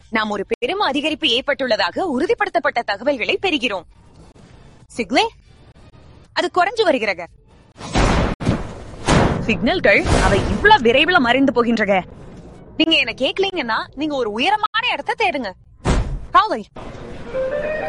நாம் ஒரு பெரும் அதிகரிப்பு ஏற்பட்டுள்ளதாக உறுதிப்படுத்தப்பட்ட தகவல்களை பெறுகிறோம். சிக்னே அது குறைஞ்சு வருகிறது. சிக்னல்கள் அவை இவ்வளவு விரைவில் மறைந்து போகின்றன. நீங்க என்ன கேட்கலீங்கன்னா நீங்க ஒரு உயரமான இடத்தை தேடுங்க. காலை